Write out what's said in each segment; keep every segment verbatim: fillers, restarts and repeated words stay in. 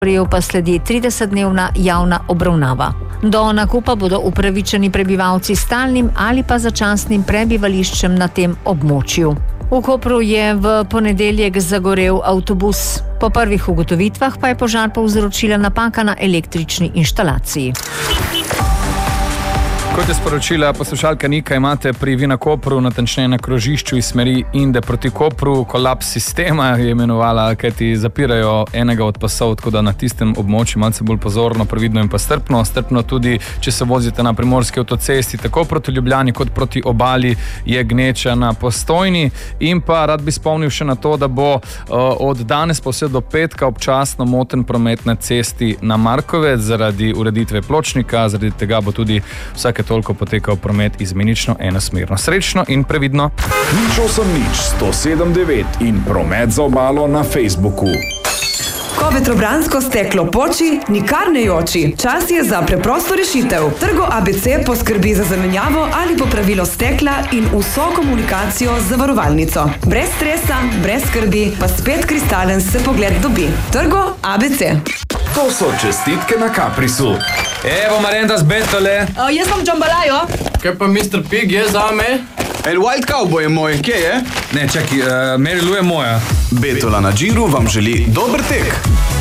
pa sledi tridesetdnevna javna obravnava. Do nakupa bodo upravičeni prebivalci s stalnim ali pa začasnim prebivališčem na tem območju. V Kopru je v ponedeljek zagorel avtobus. Po prvih ugotovitvah pa je požar povzročila napaka na električni inštalaciji. Kot je sporočila poslušalka Nika, imate pri Vinokopru, natančneje na krožišču iz smeri Inde proti Kopru, kolaps sistema je imenovala, kajti zapirajo enega od pasov, tako da na tistem območju malce bolj pozorno, previdno in pa strpno. Strpno tudi, če se vozite na primorski avtocesti, tako proti Ljubljani kot proti obali je gneča na Postojni. In pa rad bi spomnil še na to, da bo uh, od danes pa vse do petka občasno moten promet na cesti na Markovec zaradi ureditve pločnika, zaradi tega bo tudi vsake toliko potekal promet izmenično enosmerno. Srečno in previdno. Nič osem nič, sto sedem devet in promet za obalo na Facebooku. Ko vetrobransko steklo poči, nikar ne joči. Čas je za preprosto rešitev. Trgo A B C poskrbi za zamenjavo ali popravilo stekla in vso komunikacijo z zavarovalnico. Brez stresa, brez skrbi, pa spet kristalen se pogled dobi. Trgo A B C. To so čestitke na Caprisu. Evo Marendas Betole. Uh, jaz sem Džambalajo. Kaj pa mister Pig je zame? El Wild Cowboy je moj, kje je? Ne, čaki, uh, Mary Lou je moja. Betola na Džiru vam želi dober tek.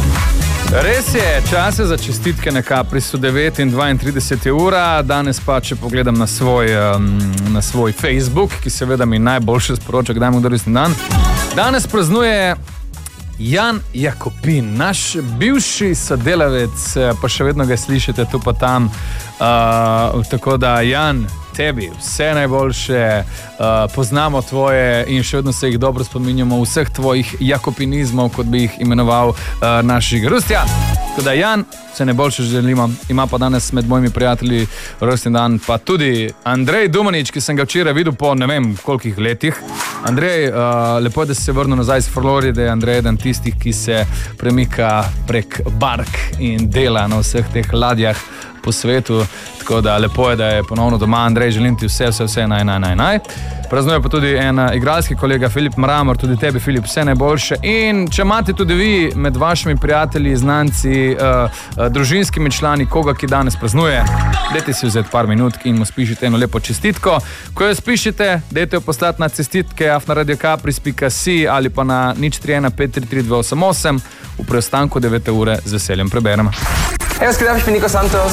Res je, čas je za čestitke na Caprisu, devet in dvaintrideset je ura, danes pa, če pogledam na svoj, um, na svoj Facebook, ki seveda mi najboljše sporoča, kdaj mu dorisni dan. Danes praznuje Jan Jakopin, naš bivši sodelavec, pa še vedno ga slišite tu pa tam, uh, tako da Jan, tebi vse najboljše, uh, poznamo tvoje in še vedno se jih dobro spominjamo vseh tvojih jakopinizmov, kot bi jih imenoval uh, naš Žigarustja. Tako da Jan, vse najboljše želimo, ima pa danes med mojimi prijatelji rojstni dan pa tudi Andrej Dumanič, ki sem ga včeraj videl po ne vem kolikih letih. Andrej, uh, lepo je, da si se vrnil nazaj iz Floride. Andrej je eden tistih, ki se premika prek bark in dela na vseh teh ladjah po svetu, tako da lepo je, da je ponovno doma. Andrej, želim ti vse, vse, vse, naj, naj, naj, naj. Praznuje pa tudi en igralski kolega Filip Mramor, tudi tebi, Filip, vse najboljše. In če imate tudi vi med vašimi prijatelji, znanci, uh, uh, družinskimi člani, koga, ki danes praznuje, dajte si vzeti par minut in mu spišite eno lepo čestitko. Ko jo spišite, dajte jo poslati na cestitke afna radio capris pika si ali pa na nič tri ena pet tri tri dve osem osem. V preostanku devete ure z veseljem preberem. Evo, scriveam și pe Nico Santos.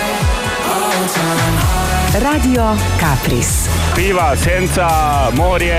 Radio Capris. Piva, senza, morje.